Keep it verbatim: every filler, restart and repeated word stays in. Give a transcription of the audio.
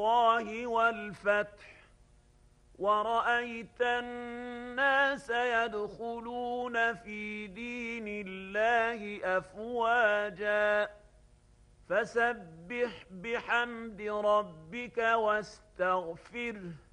الله والفتح ورأيت الناس يدخلون في دين الله أفواجا فسبح بحمد ربك واستغفره